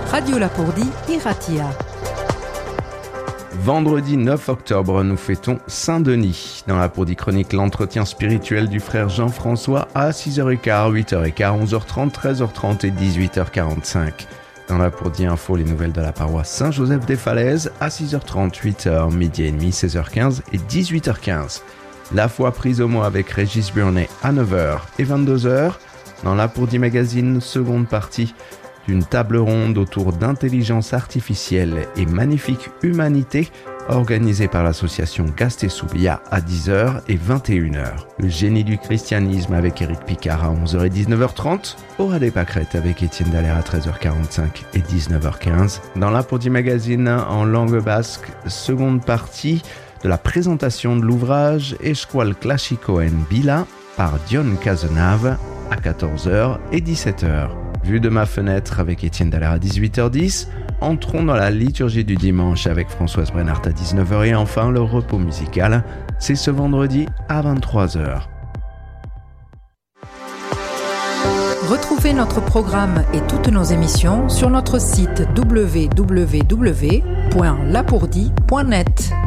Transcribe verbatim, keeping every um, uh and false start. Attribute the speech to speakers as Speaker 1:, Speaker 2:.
Speaker 1: Radio Lapourdie, Iratia.
Speaker 2: Vendredi neuf octobre, nous fêtons Saint-Denis. Dans la Lapourdie Chronique, l'entretien spirituel du frère Jean-François à six heures quinze, huit heures quinze, onze heures trente, treize heures trente et dix-huit heures quarante-cinq. Dans la Lapourdie Info, les nouvelles de la paroisse Saint-Joseph-des-Falaises à six heures trente, huit heures, midi et demi, seize heures quinze et dix-huit heures quinze. La foi prise au mot avec Régis Burnet à neuf heures et vingt-deux heures. Dans la Lapourdie Magazine, seconde partie d'une table ronde autour d'intelligence artificielle et magnifique humanité organisée par l'association Gastesoubia à dix heures et vingt et une heures. Le génie du christianisme avec Éric Picard à onze heures et dix-neuf heures trente. Aura des pâquerettes avec Étienne Dallaire à treize heures quarante-cinq et dix-neuf heures quinze. Dans la Lapourdie Magazine en langue basque, seconde partie de la présentation de l'ouvrage Escual Clásico en Bila par Dion Cazenave à quatorze heures et dix-sept heures. Vue de ma fenêtre avec Étienne Dallaire à dix-huit heures dix. Entrons dans la liturgie du dimanche avec Françoise Brennart à dix-neuf heures et enfin le repos musical, c'est ce vendredi à vingt-trois heures.
Speaker 1: Retrouvez notre programme et toutes nos émissions sur notre site w w w point lapourdie point net.